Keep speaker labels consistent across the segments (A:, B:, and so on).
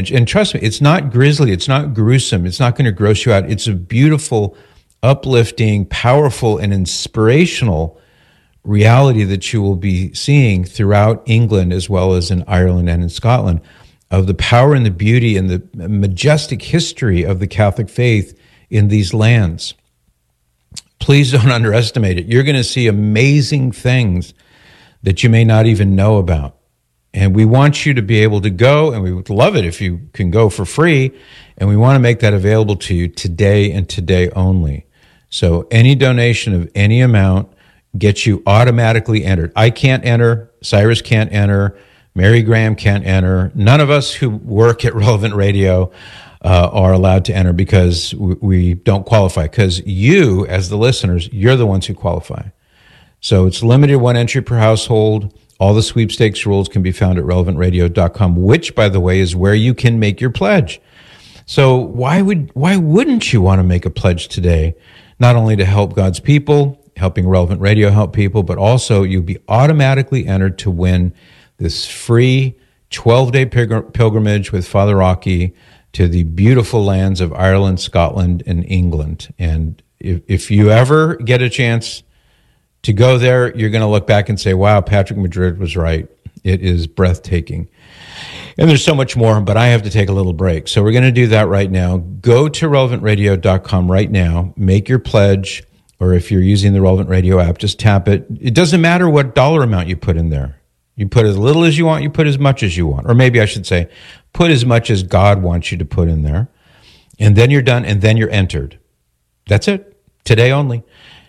A: And trust me, it's not grisly, it's not gruesome, it's not going to gross you out. It's a beautiful, uplifting, powerful, and inspirational reality that you will be seeing throughout England as well as in Ireland and in Scotland of the power and the beauty and the majestic history of the Catholic faith in these lands. Please don't underestimate it. You're going to see amazing things that you may not even know about. And we want you to be able to go, and we would love it if you can go for free, and we want to make that available to you today and today only. So any donation of any amount gets you automatically entered. I can't enter, Cyrus can't enter, Mary Graham can't enter. None of us who work at Relevant Radio are allowed to enter because we don't qualify, because you, as the listeners, you're the ones who qualify. So it's limited one entry per household. All the sweepstakes rules can be found at relevantradio.com, which, by the way, is where you can make your pledge. So why wouldn't you want to make a pledge today, not only to help God's people, helping Relevant Radio help people, but also you'll be automatically entered to win this free 12-day pilgrimage with Father Rocky to the beautiful lands of Ireland, Scotland, and England. And if you ever get a chance to go there, you're going to look back and say, wow, Patrick Madrid was right. It is breathtaking. And there's so much more, but I have to take a little break. So we're going to do that right now. Go to relevantradio.com right now. Make your pledge, or if you're using the Relevant Radio app, just tap it. It doesn't matter what dollar amount you put in there. You put as little as you want, you put as much as you want. Or maybe I should say, put as much as God wants you to put in there. And then you're done, and then you're entered. That's it. Today only.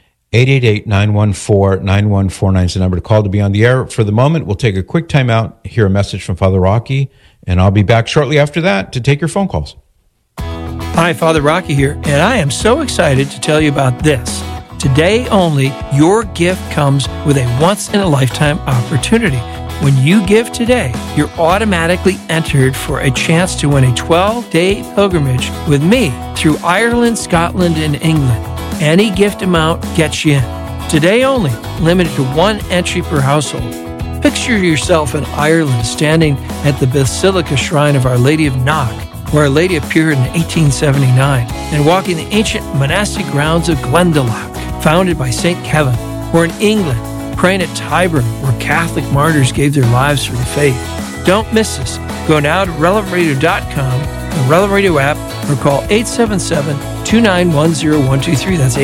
A: 888-914-9149 is the number to call to be on the air. For the moment, we'll take a quick time out, hear a message from Father Rocky, and I'll be back shortly after that to take your phone calls.
B: Hi, Father Rocky here, and I am so excited to tell you about this. Today only, your gift comes with a once-in-a-lifetime opportunity. When you give today, you're automatically entered for a chance to win a 12-day pilgrimage with me through Ireland, Scotland, and England. Any gift amount gets you in. Today only, limited to one entry per household. Picture yourself in Ireland standing at the Basilica Shrine of Our Lady of Knock, where Our Lady appeared in 1879, and walking the ancient monastic grounds of Glendalough, founded by St. Kevin, or in England, praying at Tyburn, where Catholic martyrs gave their lives for the faith. Don't miss this. Go now to relevantradio.com, the Relevant Radio app, or call 877-291-0123. That's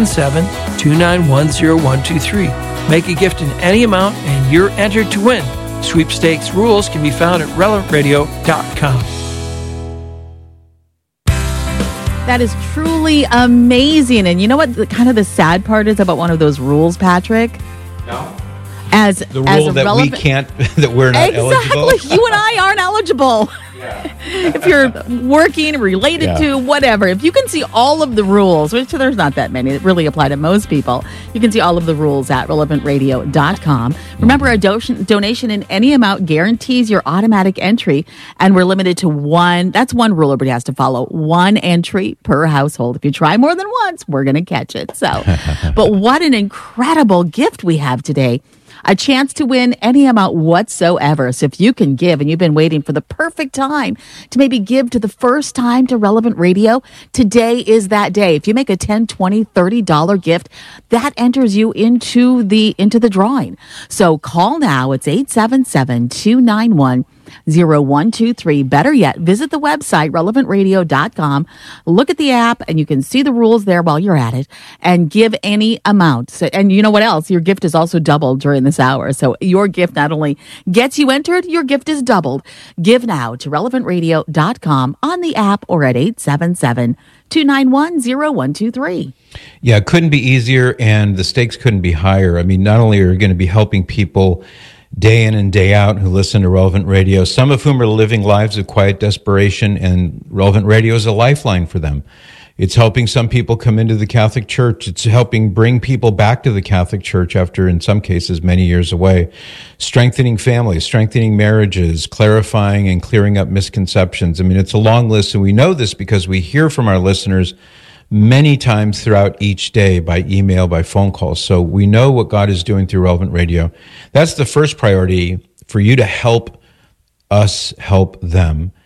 B: 877-291-0123. Make a gift in any amount, and you're entered to win. Sweepstakes rules can be found at relevantradio.com.
C: That is truly amazing. And you know what the sad part is about one of those rules, Patrick?
A: No.
C: As
A: the rule that we can't, that we're not eligible.
C: Exactly. You and I aren't eligible. Yeah. If you're working, related to, whatever. If you can see all of the rules, which there's not that many that really apply to most people, you can see all of the rules at relevantradio.com. Remember, a donation in any amount guarantees your automatic entry, and we're limited to one. That's one rule everybody has to follow. One entry per household. If you try more than once, we're going to catch it. So, but what an incredible gift we have today. A chance to win any amount whatsoever. So if you can give, and you've been waiting for the perfect time to maybe give to the first time to Relevant Radio, today is that day. If you make a $10, $20, $30 gift, that enters you into the drawing. So call now. It's 877-291-0123. Better yet, visit the website, relevantradio.com. Look at the app, and you can see the rules there while you're at it, and give any amount. So, and you know what else? Your gift is also doubled during this hour. So your gift not only gets you entered, your gift is doubled. Give now to relevantradio.com on the app or at 877-291-0123.
A: Yeah, it couldn't be easier, and the stakes couldn't be higher. I mean, not only are you going to be helping people day in and day out who listen to Relevant Radio, some of whom are living lives of quiet desperation, and Relevant Radio is a lifeline for them. It's helping some people come into the Catholic Church. It's helping bring people back to the Catholic Church after, in some cases, many years away. Strengthening families, strengthening marriages, clarifying and clearing up misconceptions. I mean, it's a long list, and we know this because we hear from our listeners many times throughout each day by email, by phone calls. So we know what God is doing through Relevant Radio. That's the first priority, for you to help us help them.